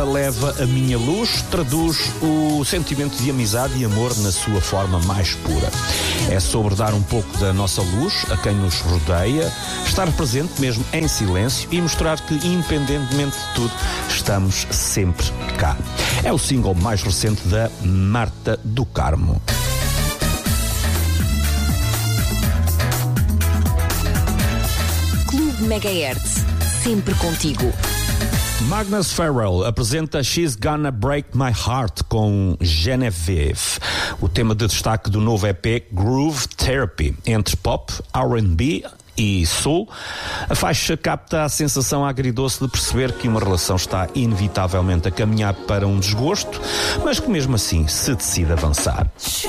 Leva a minha luz, traduz o sentimento de amizade e amor na sua forma mais pura. É sobre dar um pouco da nossa luz a quem nos rodeia, estar presente mesmo em silêncio e mostrar que, independentemente de tudo, estamos sempre cá. É o single mais recente da Marta do Carmo. Clube Megahertz, sempre contigo. Magnus Farrell apresenta She's Gonna Break My Heart com Genevieve, o tema de destaque do novo EP Groove Therapy. Entre pop, R&B e soul, a faixa capta a sensação agridoce de perceber que uma relação está inevitavelmente a caminhar para um desgosto, mas que mesmo assim se decide avançar.